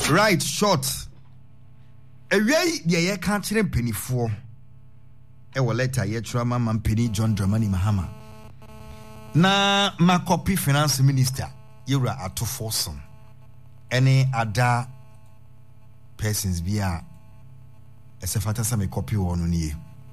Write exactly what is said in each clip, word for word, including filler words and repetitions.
Right, short. Away the ye can't chire penny for. E will letter ye trauma man penny John Dramani Mahama. Na ma copy finance minister Yura Ato Forson. Any other persons be a as a fatasa me copy one ye.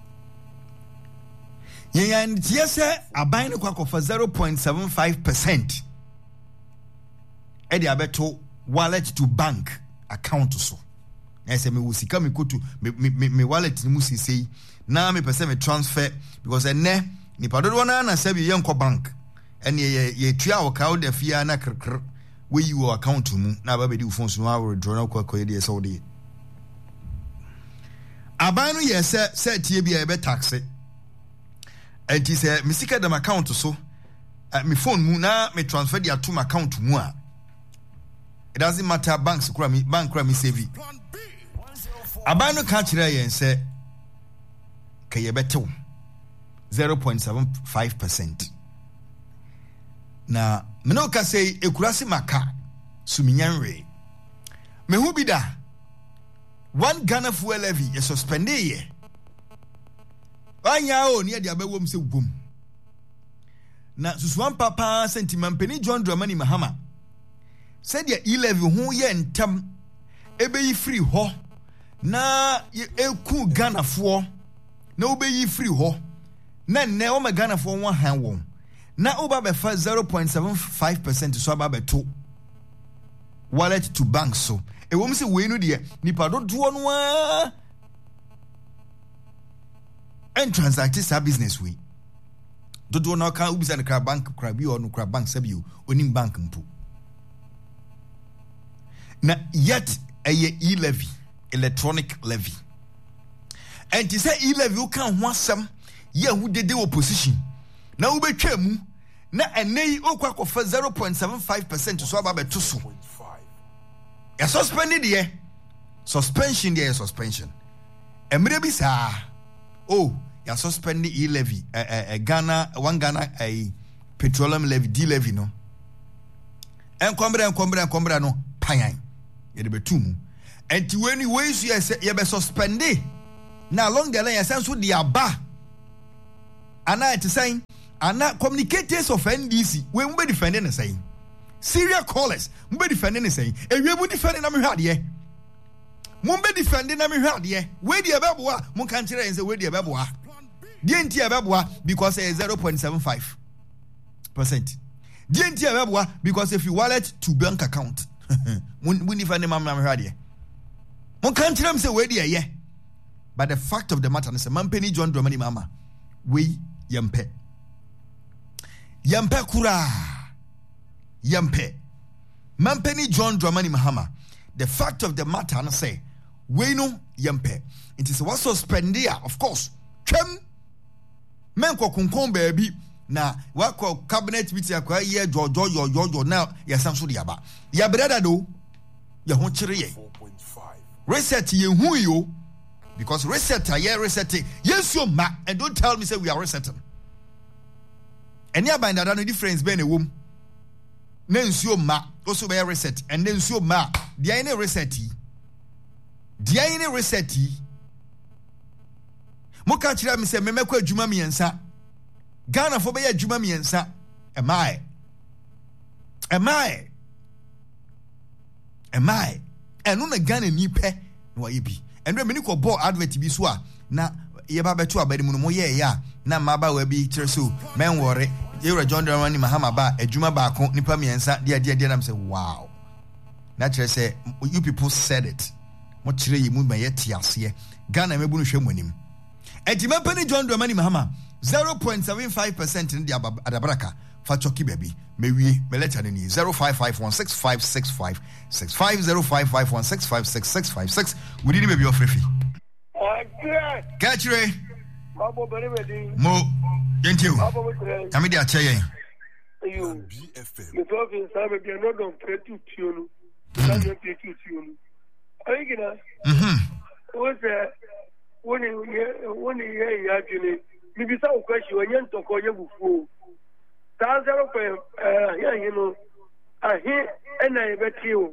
Ye and yes, a buying a for zero point seven five percent. Eddie Abeto wallet to bank account so. I say me will see come to me me me wallet ni musi say na me person me transfer because ene ni pado wana na say be yanko bank ene ye ye tua o ka o da fia na krkr we you account mu na ba be di phone so wa withdraw na kwa kwa dey so dey aban no ye say say tie bia e be tax enti say me sika dem account so me phone mu na me transfer dia to my account mu a. It doesn't matter banks kura me bank kura me save. Abano ka kire yen say ka ye betew zero point seven five percent. Na me no ka say ekurase maka suminyanwe. Me hu bi da one Ghana fuel levy ye suspend ye. Anya o ne dia bewom se wom. Na susuan papa sentiment peni John Dramani Mahama. Said ya e-levy hu ye ntam ebe yi free ho na eku Ghana fo na obe yi free ho na ne o me Ghana fo won han won na oba be fa zero point seven five percent so aba be to wallet to bank so e wo mse we no de nipa dodo no a en transact sa business we dodo no ka ubisa ne kra bank kra bi o no kra bank sabi o onim bank mpo. Na yet a e-levy, electronic levy. And to say e-levy, you can't want some, yeah, who did the opposition. Now we came, na and nay, okwa for zero point seven five percent to swab about two. A suspended yeah, suspension, yeah, suspension. And maybe, sir, oh, you're suspending e-levy, a Ghana, one Ghana, a petroleum levy, D levy, no. And combra and combra and combra, no, paying. Ye be tumu enti weni ways you say ye be suspend na along the line sense so the aba ana it saying ana communicators of N D C we mbe defending the saying serial callers mbe defending the saying e we mu defending na me hwade ye mu mbe defending na me hwade ye we de beboa mu kan kire en say we de beboa de enti e beboa because e zero point seven five percent de enti e beboa because if you wallet to bank account when when if any man hwade mon kan tram say we dey ye but the fact of the matter is man penny John Dramani Mahama we yempe yempe kura yempe man penny John Dramani Mahama the fact of the matter and say we no yempe it is what suspend there of course twem men ko konkon baby na wako cabinet meeting akwa ye jojo yo yo yo now ya samso de aba ya brother do ya ho kire ye reset ye hu yo because reset ye reset yes yo ma and don't tell me say we are resetting any aband that no difference be na wom na nsuo ma also be reset and then nsuo ma dia ine reset dia ine reset mo ka kire me say me mekwa adwuma miensa Ghana for be adwuma miensa am I am I am I eno na Ghana ni pe na waye bi eno me ni ko ball advert bi so a na ye ba beto abadi mu no mo ye ya na ma ba wa bi kire so men wore ye John Dramani Mahama ba adwuma ba ko nipa miensa dia dia dia na say wow na kire say you people said it mo kire yi mu ma ye tiase Ghana mebu no hwem anim enti mapani John Dramani Mahama zero point seven five percent in the Adabraka for Choki baby. Maybe me let you know zero five five one six five six five six five zero five five one six five six six five six. We didn't maybe offer fee. Catch you. Mo, thank you. I'm media chair. You, the talking some of you not going to pay to tune. Can't pay to tune. Are you gonna? Hmm. What's that? When you when you actually. Bibisa ukwashi wenye ntoko ye bufu ta zero pe eh ya you know ahi ena ebetio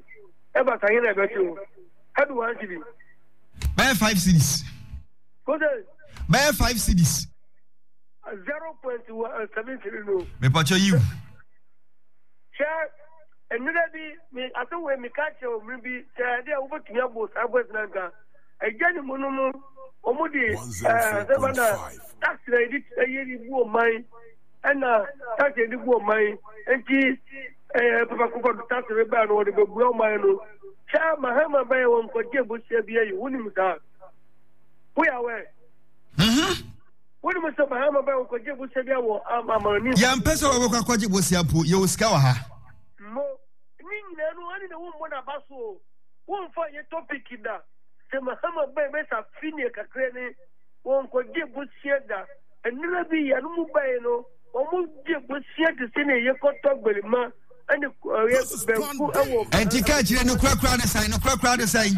Ever can you ever do? How do I give you? Buy five cities. Go there. Buy five cities. Zero point seven zero. Me pacho you. Share. And maybe I don't want me catch you. Maybe they are over to your boss. I was Naga. I get a monomo. Omudi. Uh, tax lady. A year you mine. And uh, tax lady you mine. And she. Uh, Papa Kupa tax rebel or the blow mine. Share Mahama by one for Jabu Sabia. You wouldn't have. We are aware. Mm-hmm. What do Mister Mahama by one for Jabu Sabia or Amani? Young person of Okaji was Yapu, you scour her. No, I need a woman about so. One for your topic in that. The Mahama Bay Mesa Finia Cacrene, one could give Bussieda, and never be a Mubayano, or move give Bussieda Sine Yakotok Belima, and the and to catch you no crack crowd sign, no crack crowd sign.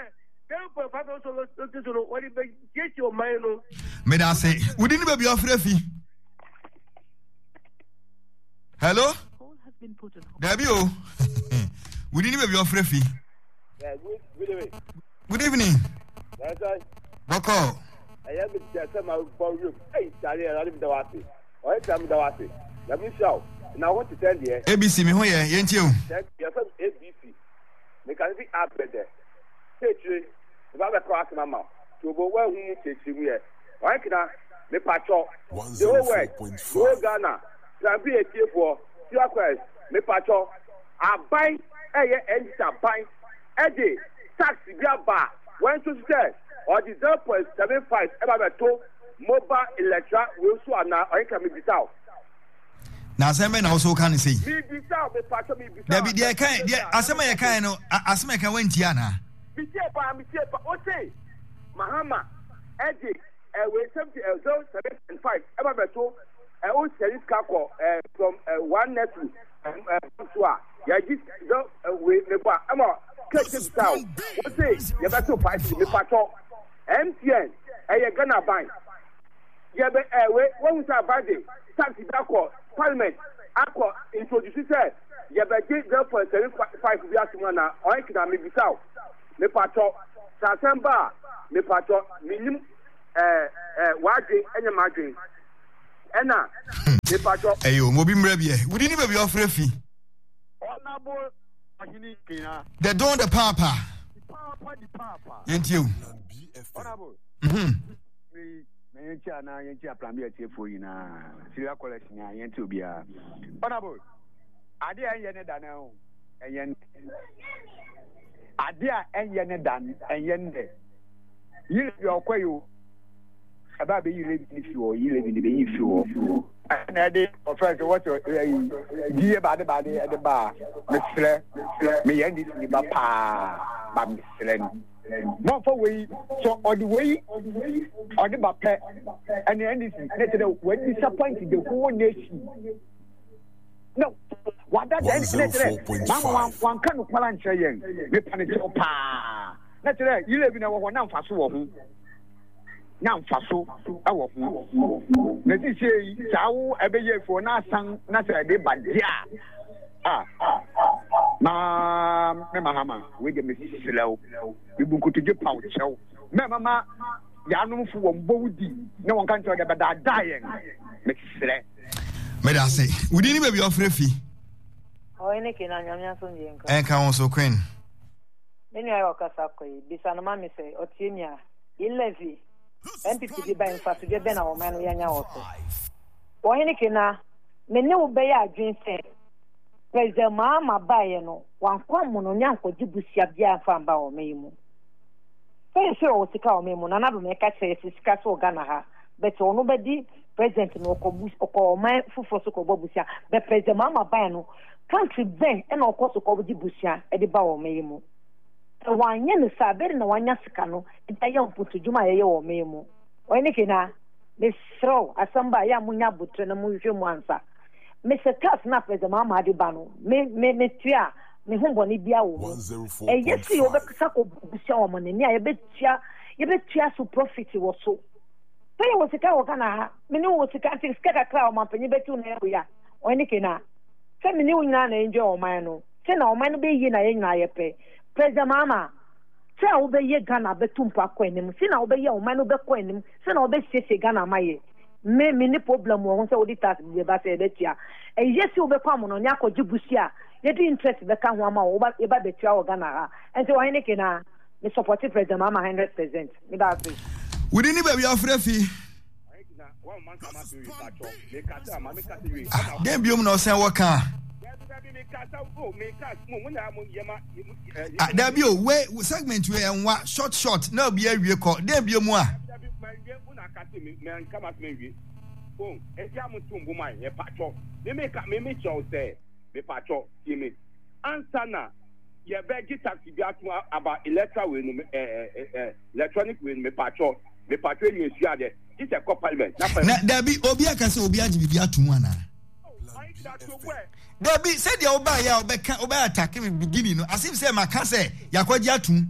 What if they get your mind? May I say, we didn't be offered a fee. Hello? Debbie, we didn't even be offered a fee. Good evening. What call? I am just my room. Hey, Charlie, I live the Wati. I am the Wati. Let me show. Now, what to tell you? A B C, me, who are you? Yes, A B C. They can be up better. Hey, if I cross my mouth, to go where we take you here. Why can I? The patrol. The whole way. Go Ghana. Can be a tier for your quest. Me pacho a buy eye enter buy ede taxi bia ba when to say or the zero point seven five eba to mobile electra will so na o can me bisao na asema na also can say me bisao me pacho me bisao there be there kan there asema ye kan no asema kan wantia na bi tie pa mi tie pa o say Mahama ede e we zero seven five eba to e o series kako from one net to so ya ji do we me ba ama keke style we say ya ba to five me pato M T N e ye Ghana ban ya be e we when say bad tax dako parliament akọ introduce say ya be zero point seven five bi asuma na o kina me bisao me pato September me pato minim eh eh waje enye madwen ena me pato ayo mo bi mra bia we didn't be offer fee. The don the papa. Papa the papa. Ain't you? Honorable. Mhm. Me me yentia na yentia plan be tie for you na. Serial collection ya yentia bia. Honorable. Ade enye ne da na o. Enye. Ade a enye ne da enye ne. Yire bi okwayo. Aba be yire bi fi o, yire bi be yi fi o. And I did, first, what you hear about the body at the bar, Miss Flair, me and this in papa, but Miss Flair. Not for way, so on the way, on the back, and the end is when disappointed the whole nation. No, what that is, Mamma, one kind of palancha, we punish your pa. That's right, you live in our one now for so. Now, Faso, our let me say, Sao, every year for Nasan, Nasa, but yeah. Ah, Ma, Mahama, we get Missus Slow. You will go to the pouch show. Mamma, Yanum for Bodi, no one can talk about that dying. Missus Slay. May I say, we didn't even be offered fee. Oh, anything on your son, and can also queen. Then I walk a sackway, Bisanama say, Otinia, Elevi. M P P by infatu je ben a o man we anya wo so wo henike na me ne wo be ya adwen se president Mahama bae no wankwa mu no nyanko gibusia bia fa mba o meimu fe se o sika o meimu na na do me ka che sika so Ghana ha but ono be di president no ko bus ko man fufo so ko bobusia be president Mahama bae no country ben e na ko so ko gibusia e di ba o meimu wanye no sabere na wanya sika no ntaya mputu juma yeye wo memu wani kina me sro asamba ya munya butre na muhwe mu ansa me sekas na peze Mahama ade ba no me me me tua me humbo ni bia wo e yesi yo be kasa ko busia wo ne ni a ye be tua ye be tua so profit wo so pe wo sika wo kana ha me ni wo sika anti sika kakra wo mampanyi be tu na ya wani kina se me ni wo nyina na enjoy wo man no se na wo man be yi na ye nyina ye pe President Mama. Say obey Ghana betumpo akwenim. Si na obey o man obekwenim. Si na obey sese Ghana maye. Me me ni problem wo say auditors be ba say betia. E yesi obekwa no nya akọji busia. Ye di interest be ka ho ama wo ba e ba betia o Ghana ha. And so why ke na me support President Mama one hundred percent. Me da say. We didn't be afrafi. Then be no say what can. Ah, there be a way segment we and what short short no be a record. There be a more. Oh, if you am to my a patcho, they make me make you say, me patcho, give me. Answer na, you beg it about electoral win, electronic win, me patcho, me patcho, you see there. It's a co-parliament. There be Obia can say Obia to be at one. There be said the Oba ya Obeka Oba attack him beginning. As if say my can say Yakwaja too.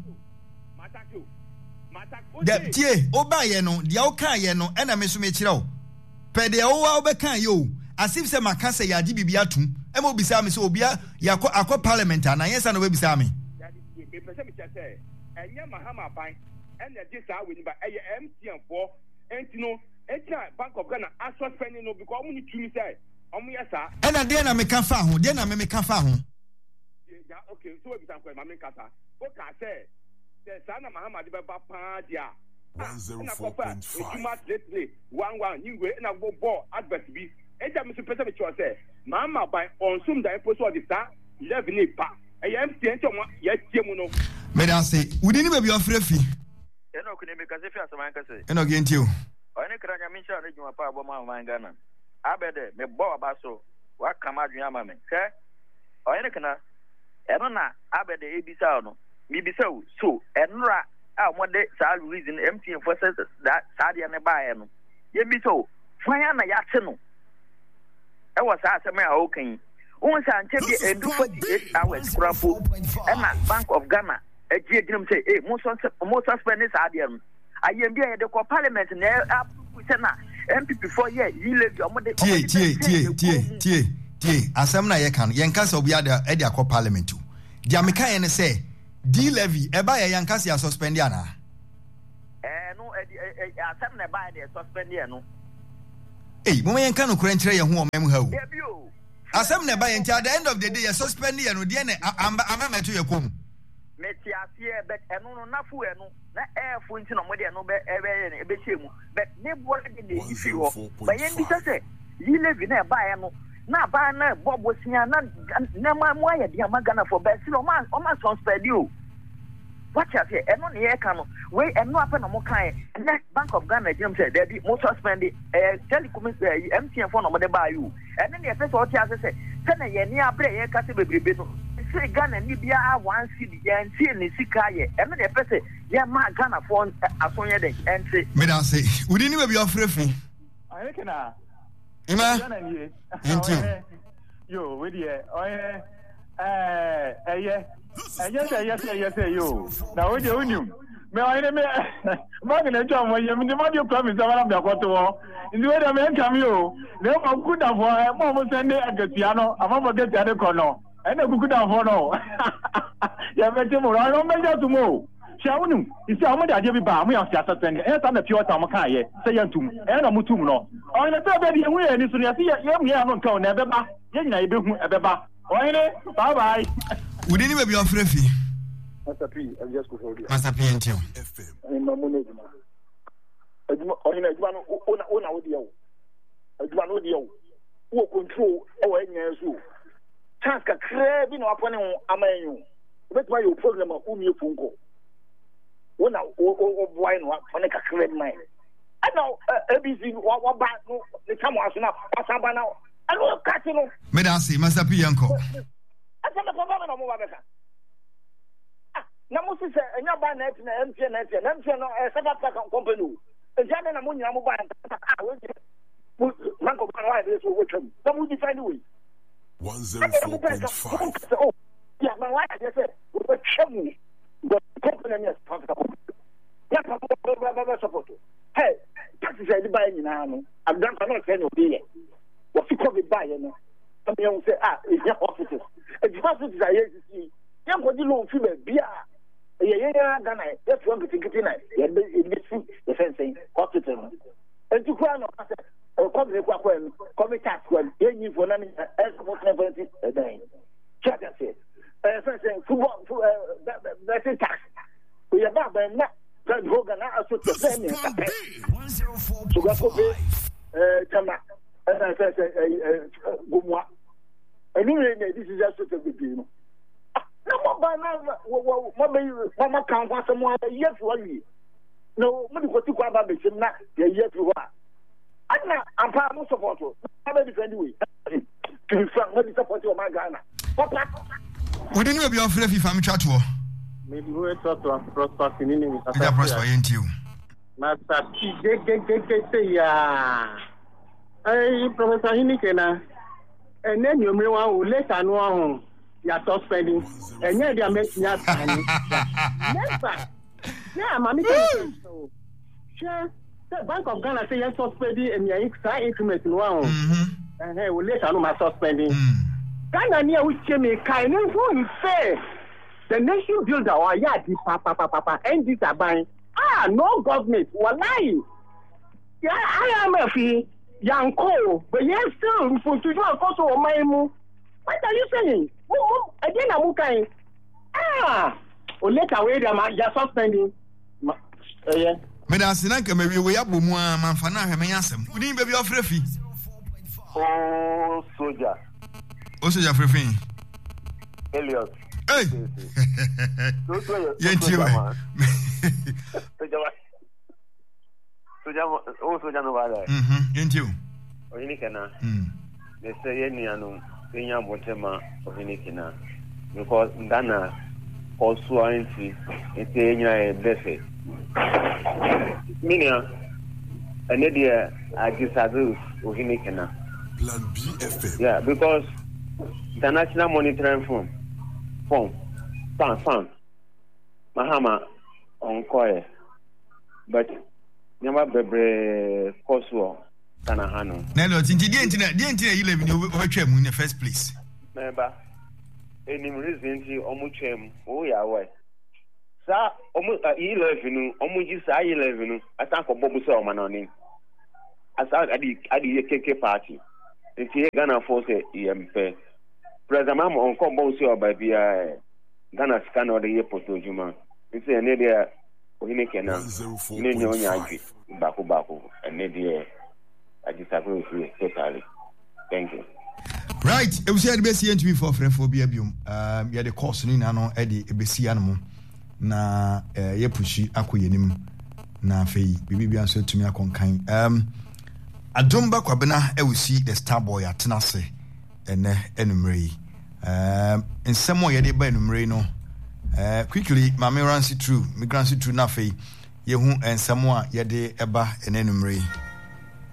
The tie Oba ye no, the Oka ye no, and I miss me chiro. Pe de Owa Obeka yo. As if say my can say Yadi Bibiatu. Emo bisami so Obia Yako Aqua Parliament and yes and Webisami. And yeah, Mahama Bank and the Jissa win by A M T and four. And you know, it's not Bank of Ghana. I saw spending no because only two say, oh, yes, sir. And then I make a found, then I make a found. Yeah, okay, so it's a question, Mamma Cata. What I say, the son of Mahama Papa, yeah. one zero four point five. You must lately one one, you wait and I go ball advert be. And I'm Mister President, you say, Mamma by on some day post or the star, eleven eight pa. I am saying, yes, Timuno. May I say, we didn't be afraid. You know, could you make a difference? And again, you. Or any crack, I mentioned you a power of my Ghana. I bet me bow basso. What come out, Yamaman? Sir? Or any cana? Erona, I bet the A B Sound. Maybe so, so, and Ra, I one day, Sal reason empty and forces that Sadi and a Bayan. Ye be so, Fiana Yatino. I was asked me, okay. Once I tell you, and do forty-eight hours, Crapo, and Bank of Ghana. A G M say, eh, most most Spanish adium. I am here the parliament and up with an M P before ye, you live your mother. Tie, tie, tie, tie, tie, tie. Asamna Yakan, Yankas of Yada, Edia Co Parliament too. Jamaica and say, D levy, Eba Yankas ya suspendiana. Eh, no, Asamna by the suspendiano. Eh, Moman Kano Crentre, who are Memho. Debut. Asamna by at the end of the day, a suspendiano, Diana, I'm a to your comb. Metiasia, but and no nafu and no air for into no more than no better a bit. But never in the issue. By any say, you live in a biano. Now, by now, Bob was here, not my wire, dear Magana for best. No man, almost on sped you. What you say, and on the air canoe, wait and no happen no more kind. And that Bank of Ghana, Jim said, there be most suspended a telecom M T N phone on the bayou. And then the effect what you say, send a near play a category. Say Ghana Libya one city and see in the Sikaye. And then the person, yeah, my Ghana phone as soon as they entry. May I say, we didn't even be afraid. I reckon, ah, Emma, you, with you, oh, yeah, eh, yeah, yes, yes, yes, you. Now, with you, may I name it? Morgan and John, when you mean the money you promised, I want to go to war. In the way the men come, you, they are good enough for a moment Sunday at the piano. I'm going to get the other corner. And a good enough for no. You have a more. I don't measure to move. Shall you see how much I give you back? We have just attended. And I'm a pure Tamaka, say to me, and I'm to no. On the third day, we are in the young young town, never back. Yen, I do a beba. Bye bye. We didn't even be afraid. Master P, I just go for you. Master P and you. I'm a money. I do not own audio. I do not audio. Who control our years. Chance ka craving upon him, Amayu. That's why you program of whom you funko. One now, oh, wine, one a crave mine. I know, A B C, what back, the time was enough. What's up now? I know, Catino. Medasi, Master P. Uncle. I said, the problem of Mobaka. Namusi said, and your band, and M T N, and M T N, a South company. And Jan and Amunia mobile. Uncle, my wife is with him. Some would define the way. one zero four point five. Oh, yeah, my wife, I just said, we were chummy. But company is possible. That's a support. Hey, that is a buying now. I've done for not saying, what you call it buying. Some young say, ah, it's your offices. It's offices I used to see. yɛn kɔgye loan fi baabi a ɛyɛ yɛn yɛn Ghana yɛ fi wɔn nketenkete na yɛ bɛ yɛ fi yɛ fɛn sɛn hospital no eti kura na ɔka sɛ ɛkɔmi ne kɔ akɔ yɛ no kɔmi tax kɔ yɛ nyi fo na ne ɛsɛ fo fɛn fɛn ti ɛdan kyɛ kyɛ sɛ ɛɛ fɛn sɛn football fo ɛɛ bɛti tax oyɛ ba abɛn na fɛn ho Ghana aso tɛ fɛn mi nkapɛ suga ko be ɛɛ tama ɛɛ fɛn sɛ ɛɛ ɛɛ gomua ɛnu yɛ na edi sisi aso tɛ bebree no. Na mo ba na wo wo mo be mo ma kan kwa se mo ye fi wa yi no mo di ko ti kwa ba be sim na ye ye fi wa ana ampa mo support o na be defend we to be frank mo di support o ma Ghana papa wo de ni obi o frɛ FIFA me twa to me di wo to to prosper ni ni mi ta prosper yen ti o na sa ti ge ge ge ge se ya ai professor Hinike na ene ni omre wa o later no ahun ya suspending enye dia make ya tani never yeah mami say so sure the Bank of Ghana say ya suspending and ya extra increment no one mhm eh we later no ma suspending Ghana ni we cheme kai no who say the nation builder or ya di papa papa papa and this aban ah no government wallahi ya I am afi yanko but yes still for to do akoso o maimu. What are you saying? Again, I'm okay. Ah, o later we dem ya suspending. Eh, me da sina ka me we yabo mu a manfa na hwe me yasem. Udin baby ofrefi. Oh, soldier. O soldier frefi. Elliot. Hey. Yenti we. Soldier. Soldier, oh soldier no bad. Mhm, yenti o. O yini kana. Mhm. They say yeni anu Kenya Motema of Hinikina because Ghana also anti Kenya Befe. Minia and Edia I disagree with Hinikina. Plan B F M. Yeah, because the National Monitoring Fund, Fund, Fund, Fund, Mahama on Koye, but never Bebre Kosuo. Kanahano. Nelo, tinti di entina, di entina eleven overtwem in the first place. Member, any reason to omuchem, oh yeah, way. Sa omu eleven, omuji sa eleven, I thank for Bobu Salmanoni. As I did, I did a K K party. If you Ghana force E M P, President Mam on Combo by via Ghana scan or the airport to Juma. It's an idea. Ohinekena, Nino Yagi, Baku Baku, and Nadia. I disagree with you totally. Thank you. Right, it was here to be seen to be for Frephobia. Um, you had the course in Nano Eddie Ebesi Animal. Na ye pushi akoyenim na fei bibi answer to me akonkan. Um, Adumba Kwabena, I will see the star boy at Tenase and enumere. Um, in some way, they by enumere no. Uh, quickly, my rancy true, me grancy true na fei. Yehu and Samoa, yede eba and enumere.